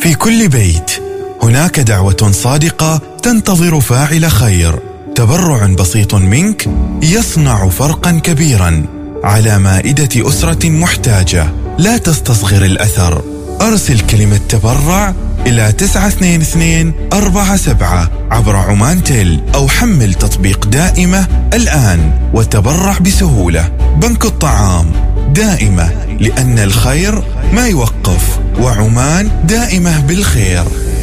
في كل بيت هناك دعوة صادقة تنتظر فاعل خير. تبرع بسيط منك يصنع فرقا كبيرا على مائدة أسرة محتاجة. لا تستصغر الأثر. أرسل كلمة تبرع إلى 92247 عبر عمان تيل، أو حمل تطبيق دائمة الآن وتبرع بسهولة. بنك الطعام دائمة، لأن الخير ما يوقف، وعمان دائمة بالخير.